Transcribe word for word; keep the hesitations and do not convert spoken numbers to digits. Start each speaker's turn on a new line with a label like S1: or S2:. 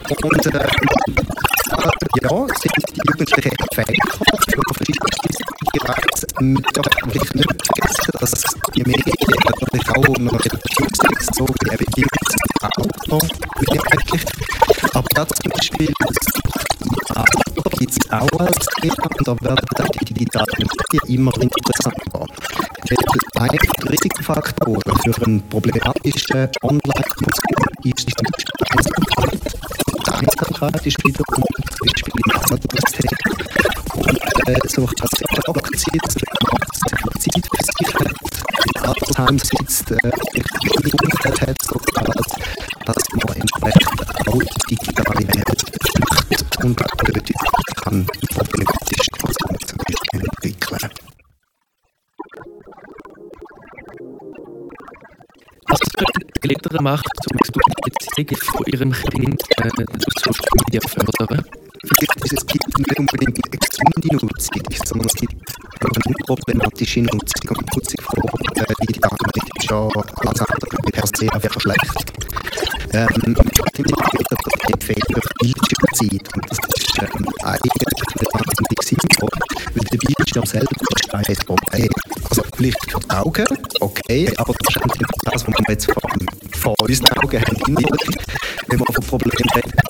S1: Und äh, ja, sind die Jugendlichen fähig für verschiedene Reize. Man darf wirklich nicht vergessen, dass die Medien natürlich auch noch schützen, so wie eben die Auto wirklich. Aber da zum Beispiel Auto gibt es auch als Thema und da werden dann die digitalen Medien immer interessanter. Einer der Risikofaktoren für einen problematischen Online-Konsum ist die Einsamkeit. Die Einsamkeit ist wiederum zum Beispiel im Alterssystem. Und äh, so kann es sehr abgezielt, dass man sehr viel Zeit für sich hat. Im Altersheim sitzt, äh, die Umfeld hat, so dass man entsprechend auch die digitale Welt flüchtet und dort kann problematisch Konsum zum Beispiel entwickeln.
S2: Was können Eltern machen, um die Beziehung von ihrem Kind äh, durch Social Media zu fördern?
S1: Vielleicht ist es gibt nicht unbedingt eine gesunde Nutzung, sondern es gibt eine unproblematische Nutzung und die Nutzung von äh, digitalen Medien ist schon als andere per se einfach schlecht. Ähm, ich empfehle durch Bildschirmzeit und das ist ähm, eigentlich wahnsinnig sinnvoll, weil der Bildschirm selber ist okay. Also vielleicht für die Augen, okay, aber das ist eigentlich das, was wir jetzt vor, vor unseren Augen haben, wenn man von Problemen redet,